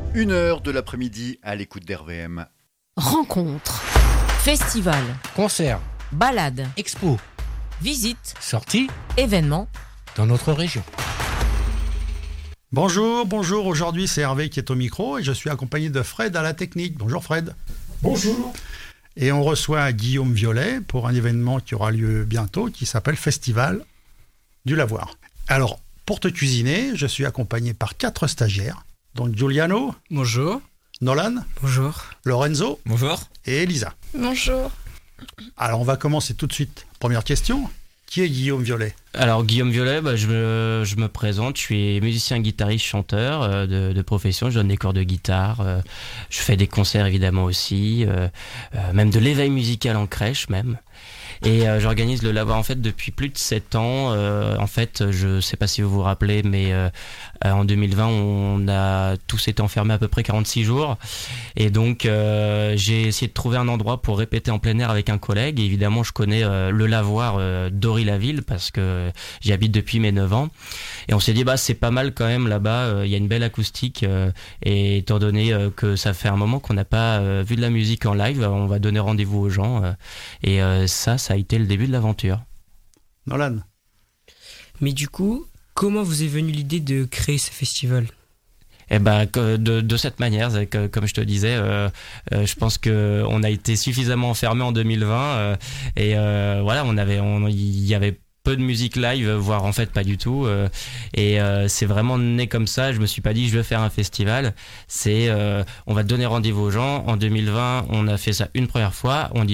1h de l'après-midi à l'écoute d'RVM. Rencontre, festival, Concert, balade, expo, visite, sortie événement. dans notre région. Bonjour, aujourd'hui c'est Hervé qui est au micro et je suis accompagné de Fred à la technique. Bonjour Fred. Bonjour. Et on reçoit Guillaume Violet pour un événement qui aura lieu bientôt qui s'appelle Festival du Lavoir. Alors, pour te cuisiner, je suis accompagné par 4 stagiaires, donc Giuliano, Bonjour. Nolan, Bonjour. Lorenzo Bonjour. et Elisa. Bonjour. Alors on va commencer tout de suite. Première question, qui est Guillaume Violet ? Alors Guillaume Violet, je me présente, je suis musicien, guitariste, chanteur de profession, je donne des cours de guitare, je fais des concerts évidemment aussi, même de l'éveil musical en crèche même. Et j'organise le Lavoir en fait depuis plus de 7 ans. En fait, je sais pas si vous vous rappelez, mais en 2020, on a tous été enfermés à peu près 46 jours. Et donc, j'ai essayé de trouver un endroit pour répéter en plein air avec un collègue. Et évidemment, je connais le Lavoir d'Ory-la-Ville parce que j'y habite depuis mes 9 ans. Et on s'est dit, c'est pas mal quand même là-bas. Il y a une belle acoustique. Et étant donné que ça fait un moment qu'on n'a pas vu de la musique en live, on va donner rendez-vous aux gens. Et ça a été le début de l'aventure. Nolan ? Mais du coup, comment vous est venue l'idée de créer ce festival ? De cette manière, comme je te disais, je pense que on a été suffisamment enfermés en 2020 voilà, il y avait peu de musique live, voire en fait pas du tout, c'est vraiment né comme ça. Je me suis pas dit je vais faire un festival, on va donner rendez-vous aux gens. En 2020 on a fait ça une première fois, on dit